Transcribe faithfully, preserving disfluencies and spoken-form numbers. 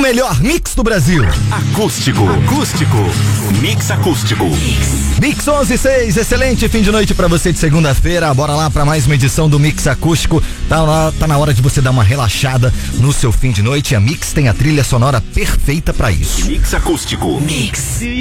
melhor mix do Brasil. Acústico, acústico, mix acústico. Mix onze e seis, excelente fim de noite pra você de segunda-feira. Bora lá pra mais uma edição do Mix Acústico. Tá na, tá na hora de você dar uma relaxada no seu fim de noite. A Mix tem a trilha sonora perfeita pra isso. Mix acústico. Mix.